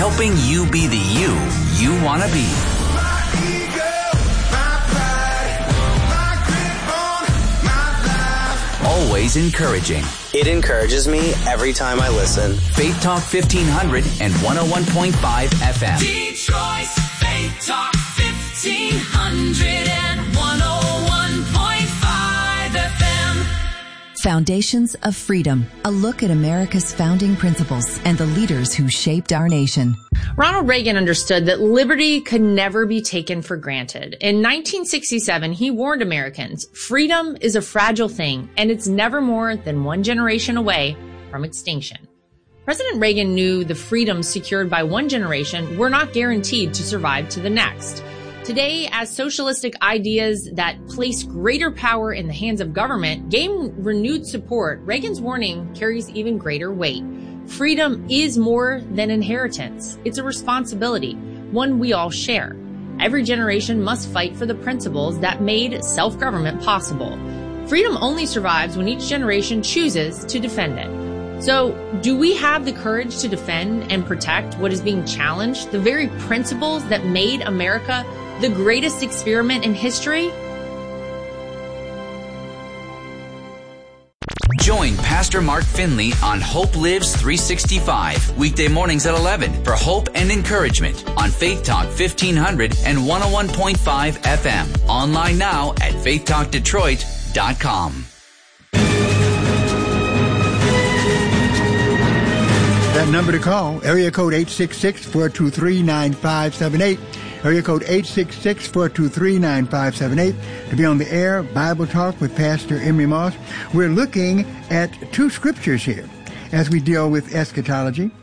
helping you be the you want to be. Always encouraging. It encourages me every time I listen. Faith Talk 1500 and 101.5 FM. Detroit's Faith Talk 1500 and 101.5 FM. Foundations of Freedom, a look at America's founding principles and the leaders who shaped our nation. Ronald Reagan understood that liberty could never be taken for granted. In 1967, he warned Americans, freedom is a fragile thing, and it's never more than one generation away from extinction. President Reagan knew the freedoms secured by one generation were not guaranteed to survive to the next. Today, as socialistic ideas that place greater power in the hands of government gain renewed support, Reagan's warning carries even greater weight. Freedom is more than inheritance. It's a responsibility, one we all share. Every generation must fight for the principles that made self-government possible. Freedom only survives when each generation chooses to defend it. So, do we have the courage to defend and protect what is being challenged, the very principles that made America the greatest experiment in history? Join Pastor Mark Finley on Hope Lives 365, weekday mornings at 11 for hope and encouragement on Faith Talk 1500 and 101.5 FM. Online now at faithtalkdetroit.com. That number to call, area code 866-423-9578. Area code 866-423-9578 to be on the air, Bible Talk with Pastor Emery Moss. We're looking at two scriptures here as we deal with eschatology.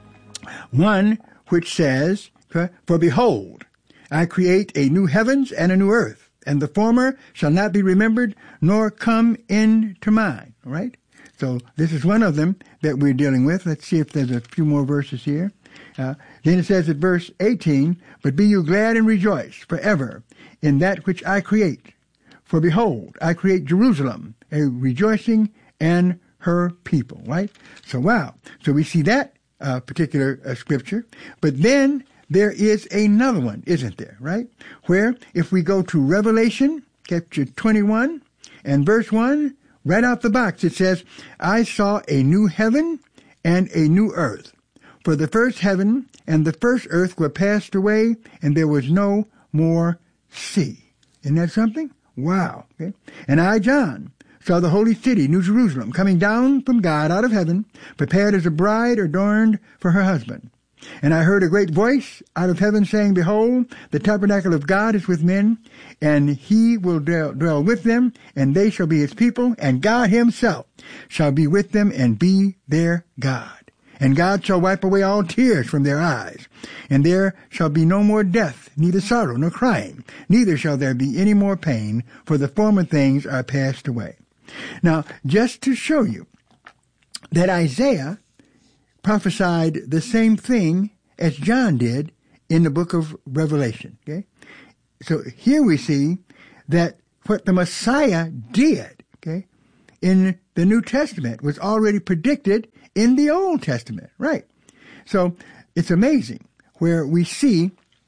One which says, for behold, I create a new heavens and a new earth, and the former shall not be remembered, nor come into mind. All right? So this is one of them that we're dealing with. Let's see if there's a few more verses here. Then it says at verse 18, but be you glad and rejoice forever in that which I create. For behold, I create Jerusalem, a rejoicing, and her people, right? So, wow. So we see that particular scripture. But then there is another one, isn't there, right? Where if we go to Revelation, chapter 21, and verse 1, right out the box, it says, I saw a new heaven and a new earth. For the first heaven and the first earth were passed away, and there was no more sea. Isn't that something? Wow. Okay. And I, John, saw the holy city, New Jerusalem, coming down from God out of heaven, prepared as a bride adorned for her husband. And I heard a great voice out of heaven saying, behold, the tabernacle of God is with men, and he will dwell with them, and they shall be his people, and God himself shall be with them and be their God. And God shall wipe away all tears from their eyes, and there shall be no more death, neither sorrow nor crying, neither shall there be any more pain, for the former things are passed away. Now, just to show you that Isaiah prophesied the same thing as John did in the book of Revelation. Okay, so here we see that what the Messiah did, okay, in the New Testament was already predicted in the Old Testament, right? So it's amazing where we see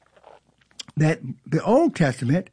that the Old Testament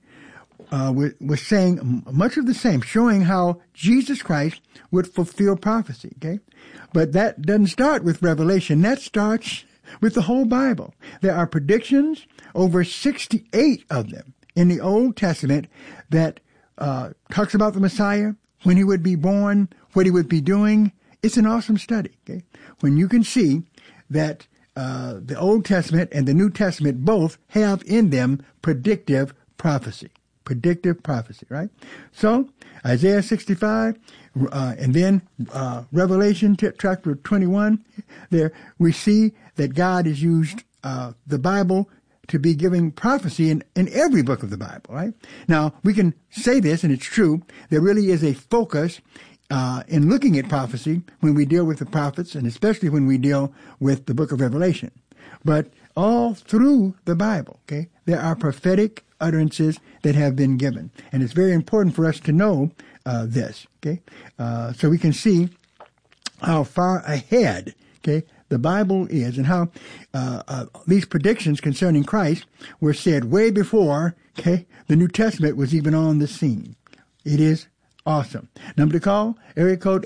was saying much of the same, showing how Jesus Christ would fulfill prophecy, okay? But that doesn't start with Revelation. That starts with the whole Bible. There are predictions, over 68 of them in the Old Testament, that talks about the Messiah, when he would be born, what he would be doing. It's an awesome study, okay? When you can see that the Old Testament and the New Testament both have in them predictive prophecy. Predictive prophecy, right? So, Isaiah 65, and then Revelation chapter 21, there we see that God has used the Bible to be giving prophecy in every book of the Bible, right? Now, we can say this, and it's true, there really is a focus in looking at prophecy when we deal with the prophets, and especially when we deal with the book of Revelation. But all through the Bible, okay, there are prophetic utterances that have been given. And it's very important for us to know this, okay? So we can see how far ahead, okay, the Bible is and how these predictions concerning Christ were said way before, the New Testament was even on the scene. It is awesome. Number to call, area code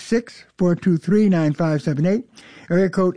866-423-9578. Area code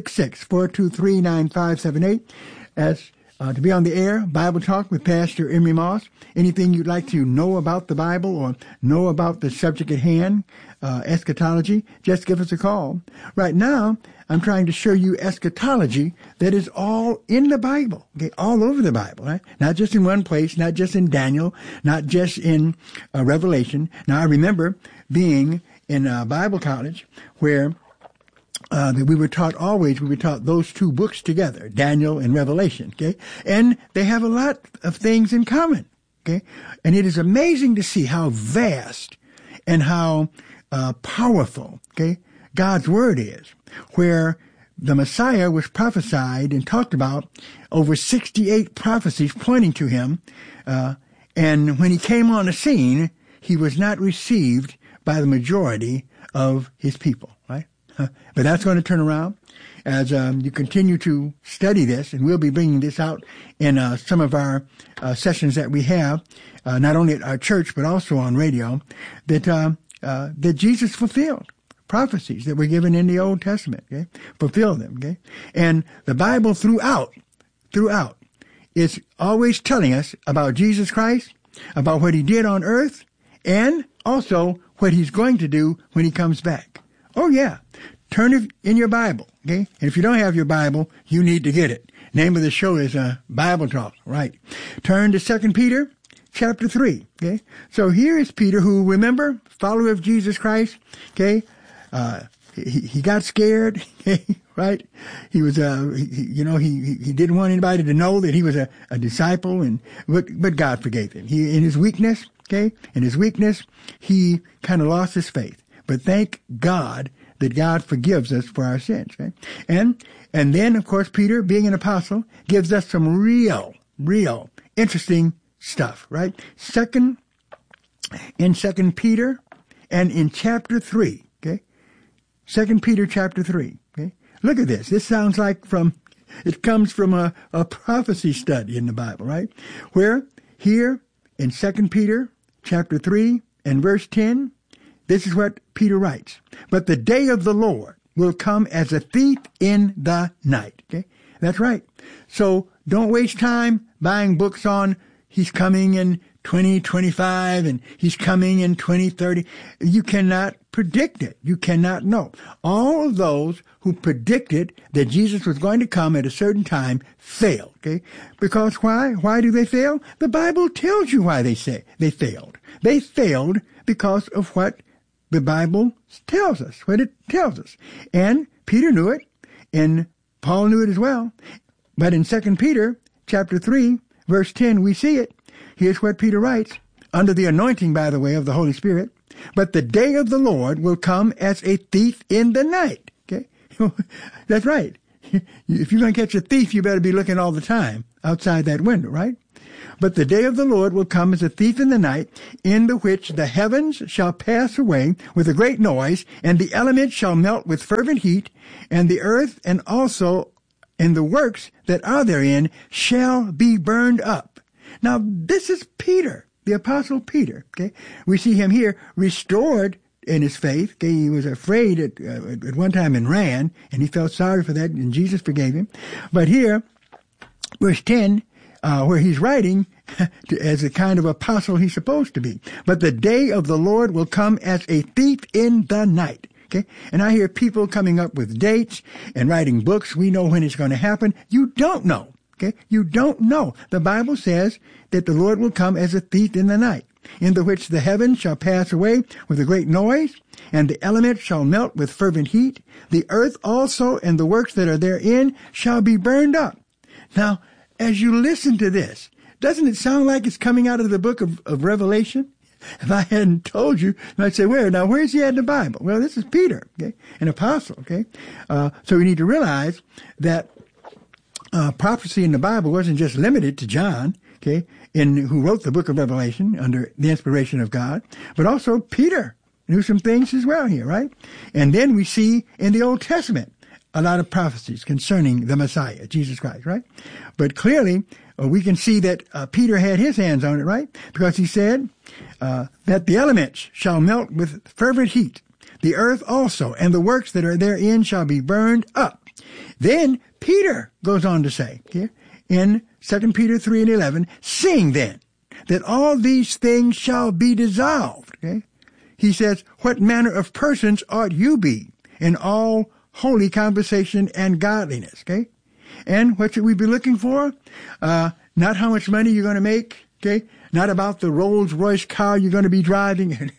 866-423-9578. As to be on the air, Bible Talk with Pastor Emery Moss. Anything you'd like to know about the Bible or know about the subject at hand, eschatology, just give us a call. Right now, I'm trying to show you eschatology that is all in the Bible, all over the Bible, right? Not just in one place, not just in Daniel, not just in Revelation. Now, I remember being in Bible college where we were taught those two books together, Daniel and Revelation, and they have a lot of things in common, and it is amazing to see how vast and how powerful, God's Word is, where the Messiah was prophesied and talked about, over 68 prophecies pointing to him, and when he came on the scene, he was not received by the majority of his people, right? But that's going to turn around as you continue to study this, and we'll be bringing this out in some of our sessions that we have, not only at our church but also on radio, that Jesus fulfilled prophecies that were given in the Old Testament, fulfilled them, and the Bible throughout is always telling us about Jesus Christ, about what he did on earth, and also what he's going to do when he comes back. Oh yeah. Turn it in your Bible, and if you don't have your Bible, you need to get it. Name of the show is Bible Talk, right? Turn to 2 Peter chapter 3, So here is Peter, who, remember, follower of Jesus Christ, he got scared, right? He was, he didn't want anybody to know that he was a disciple, but God forgave him. In his weakness, he kind of lost his faith. But thank God that God forgives us for our sins, And then, of course, Peter, being an apostle, gives us some real interesting stuff, right? In 2 Peter and in chapter 3, 2 Peter chapter 3, Look at this. This sounds like it comes from a prophecy study in the Bible, right? Where here in 2 Peter chapter 3 and verse 10, this is what Peter writes. But the day of the Lord will come as a thief in the night. That's right. So don't waste time buying books on he's coming in 2025 and he's coming in 2030. You cannot predict it. You cannot know. All of those who predicted that Jesus was going to come at a certain time failed. Because why? Why do they fail? The Bible tells you why they failed. They failed because of what the Bible tells us, what it tells us. And Peter knew it, and Paul knew it as well. But in 2 Peter chapter 3, verse 10, we see it. Here's what Peter writes, under the anointing, by the way, of the Holy Spirit. But the day of the Lord will come as a thief in the night. That's right. If you're going to catch a thief, you better be looking all the time outside that window, right? But the day of the Lord will come as a thief in the night, in the which the heavens shall pass away with a great noise, and the elements shall melt with fervent heat, and the earth and also and the works that are therein shall be burned up. Now, this is Peter, the Apostle Peter. We see him here restored in his faith. He was afraid at one time and ran, and he felt sorry for that, and Jesus forgave him. But here, verse 10, where he's writing as a kind of apostle he's supposed to be. But the day of the Lord will come as a thief in the night. And I hear people coming up with dates and writing books. We know when it's going to happen. You don't know. You don't know. The Bible says that the Lord will come as a thief in the night, in the which the heavens shall pass away with a great noise, and the elements shall melt with fervent heat. The earth also and the works that are therein shall be burned up. Now, as you listen to this, doesn't it sound like it's coming out of the book of Revelation? If I hadn't told you, I'd say, where's he at in the Bible? Well, this is Peter, an apostle, So we need to realize that prophecy in the Bible wasn't just limited to John, who wrote the book of Revelation under the inspiration of God, but also Peter knew some things as well here, right? And then we see in the Old Testament a lot of prophecies concerning the Messiah, Jesus Christ, right? But clearly, we can see that Peter had his hands on it, right? Because he said that the elements shall melt with fervent heat. The earth also, and the works that are therein shall be burned up. Then Peter goes on to say, here in 2 Peter 3:11, seeing then that all these things shall be dissolved. Okay? He says, what manner of persons ought you be in all holy conversation and godliness? Okay? And what should we be looking for? Not how much money you're going to make. Okay? Not about the Rolls Royce car you're going to be driving.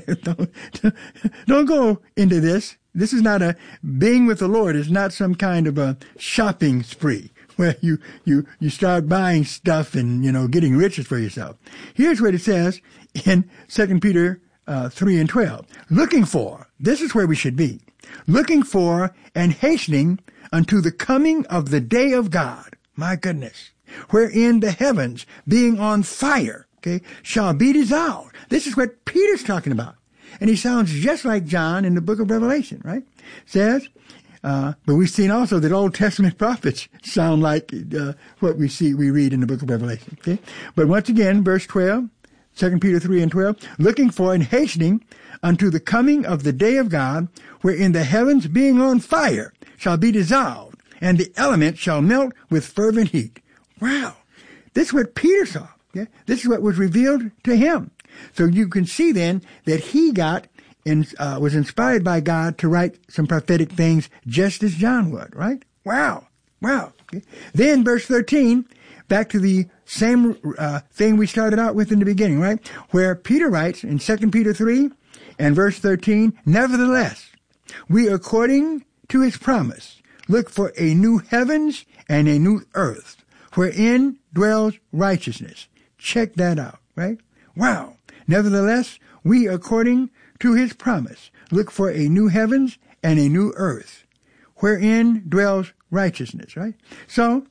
Don't go into this. This is not being with the Lord is not some kind of a shopping spree where you start buying stuff and, getting riches for yourself. Here's what it says in 2 Peter 3:12. Looking for, this is where we should be, looking for and hastening unto the coming of the day of God. My goodness. Wherein the heavens, being on fire, okay, shall be dissolved. This is what Peter's talking about. And he sounds just like John in the book of Revelation, right? Says, but we've seen also that Old Testament prophets sound like what we read in the book of Revelation, okay? But once again, verse 12, 2 Peter 3:12, looking for and hastening unto the coming of the day of God, wherein the heavens being on fire shall be dissolved, and the elements shall melt with fervent heat. Wow. This is what Peter saw. Yeah? This is what was revealed to him. So you can see then that he was inspired by God to write some prophetic things just as John would, right? Wow. Okay. Then verse 13, back to the same thing we started out with in the beginning, right? Where Peter writes in 2 Peter 3 and verse 13, nevertheless, we according to his promise look for a new heavens and a new earth, wherein dwells righteousness. Check that out, right? Wow. Nevertheless, we, according to his promise, look for a new heavens and a new earth, wherein dwells righteousness, right? So,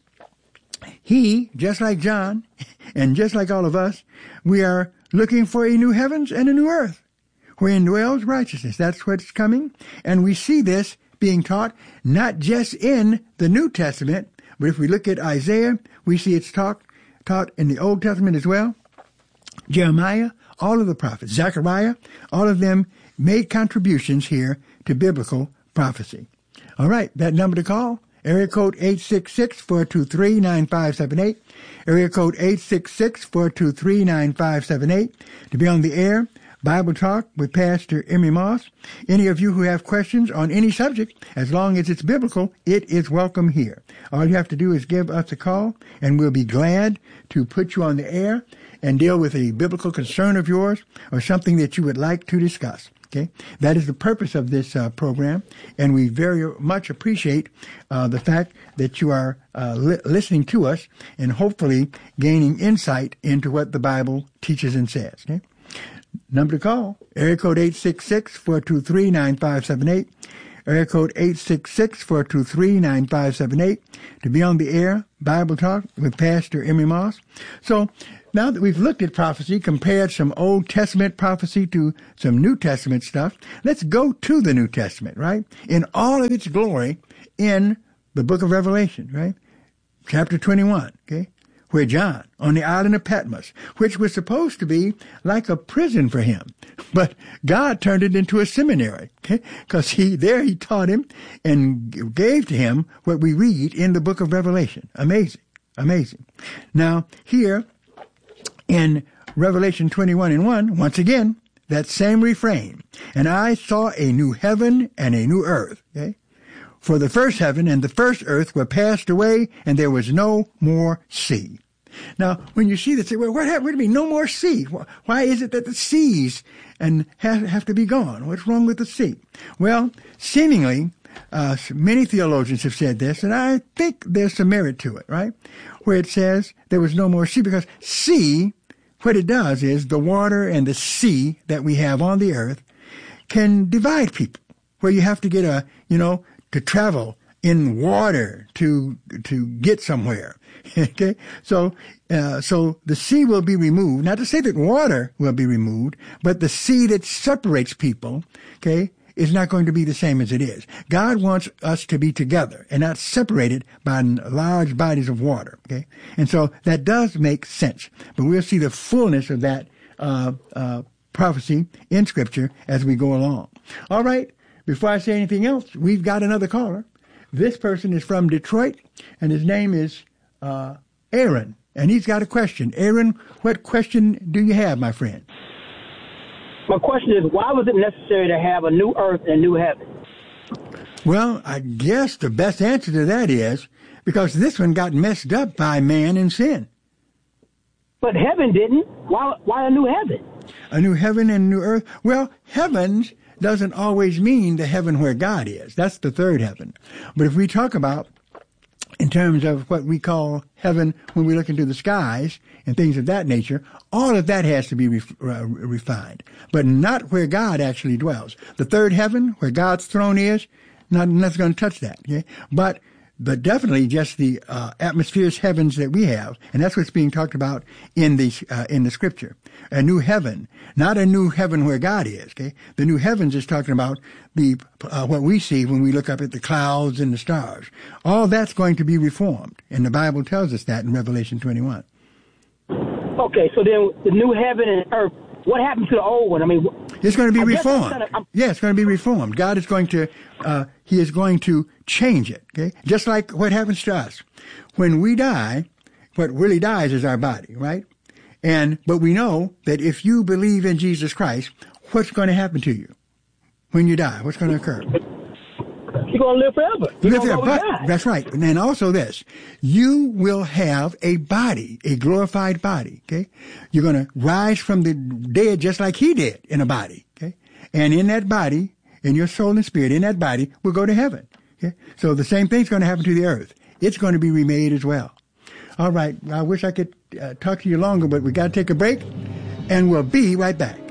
he, just like John, and just like all of us, we are looking for a new heavens and a new earth, wherein dwells righteousness. That's what's coming. And we see this being taught not just in the New Testament, but if we look at Isaiah, we see it's taught in the Old Testament as well. Jeremiah, all of the prophets, Zechariah, all of them made contributions here to biblical prophecy. All right, that number to call, area code 866-423-9578, area code 866-423-9578, to be on the air, Bible Talk with Pastor Emery Moss. Any of you who have questions on any subject, as long as it's biblical, it is welcome here. All you have to do is give us a call, and we'll be glad to put you on the air and deal with a biblical concern of yours or something that you would like to discuss. Okay, that is the purpose of this program, and we very much appreciate the fact that you are listening to us and hopefully gaining insight into what the Bible teaches and says. Okay, number to call, area code 866-423-9578, area code 866-423-9578, to be on the air, Bible Talk with Pastor Emery Moss. So, now that we've looked at prophecy, compared some Old Testament prophecy to some New Testament stuff, let's go to the New Testament, right? In all of its glory in the book of Revelation, right? Chapter 21, okay? Where John, on the island of Patmos, which was supposed to be like a prison for him, but God turned it into a seminary, okay? Because he taught him and gave to him what we read in the book of Revelation. Amazing. Now, here, in Revelation 21:1, once again, that same refrain. And I saw a new heaven and a new earth. Okay? For the first heaven and the first earth were passed away, and there was no more sea. Now, when you see this, well, what do you mean, no more sea? Why is it that the seas have to be gone? What's wrong with the sea? Well, seemingly, many theologians have said this, and I think there's some merit to it, right? Where it says there was no more sea, because sea, what it does is the water and the sea that we have on the earth can divide people, where you have to get to travel in water to get somewhere. Okay, so the sea will be removed. Not to say that water will be removed, but the sea that separates people, okay, is not going to be the same as it is. God wants us to be together and not separated by large bodies of water. Okay, and so that does make sense. But we'll see the fullness of that prophecy in Scripture as we go along. All right. Before I say anything else, we've got another caller. This person is from Detroit, and his name is Aaron, and he's got a question. Aaron, what question do you have, my friend? My question is, why was it necessary to have a new earth and a new heaven? Well, I guess the best answer to that is because this one got messed up by man and sin. But heaven didn't. Why a new heaven? A new heaven and a new earth? Well, heavens doesn't always mean the heaven where God is. That's the third heaven. But if we talk about in terms of what we call heaven when we look into the skies and things of that nature, all of that has to be refined, but not where God actually dwells. The third heaven, where God's throne is, nothing's going to touch that. Okay? But definitely just the atmosphere's heavens that we have, and that's what's being talked about in the Scripture. A new heaven, not a new heaven where God is. Okay, the new heavens is talking about the what we see when we look up at the clouds and the stars. All that's going to be reformed, and the Bible tells us that in Revelation 21. Okay, so then the new heaven and earth. What happened to the old one? I mean, it's going to be reformed. Yeah, it's going to be reformed. God is going to, He is going to change it. Okay, just like what happens to us when we die. What really dies is our body, right? But we know that if you believe in Jesus Christ, what's going to happen to you when you die? What's going to occur? You're going to live forever. Live forever. That's right. And then also this, you will have a body, a glorified body. Okay, you're going to rise from the dead just like He did in a body. Okay, and in that body, in your soul and spirit, in that body, will go to heaven. Okay, so the same thing's going to happen to the earth. It's going to be remade as well. All right. I wish I could talk to you longer, but we got to take a break, and we'll be right back.